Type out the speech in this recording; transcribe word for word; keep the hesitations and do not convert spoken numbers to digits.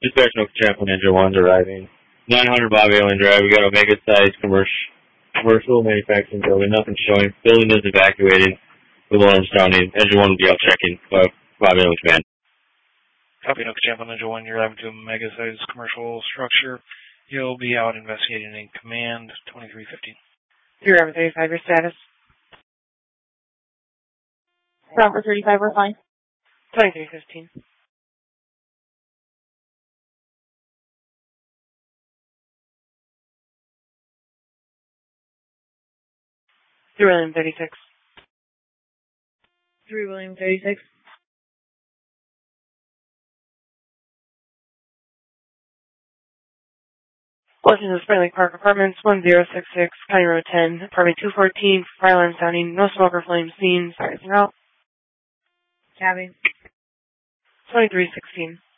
Dispatch Oak Chaplain Engine one arriving. nine hundred Bob Allen Drive. We got Omega size commercial commercial manufacturing building. Nothing showing. Building is evacuated. With alarm sounding. Engine one will be out checking. Bob, Bob Allen Command. Copy, Oak Chaplain Engine one. You're arriving to a Omega size commercial structure. You'll be out investigating in command. twenty-three fifteen. You're arriving thirty-five. Your status? Proper thirty-five. We're fine. twenty-three fifteen. Three William thirty-six. Three William thirty-six. Welcome to Spring Lake Park Apartments, one zero six six, County Road ten, Apartment two fourteen, fire alarm sounding, no smoke or flame seen, sorry, out. Cabby. twenty-three sixteen.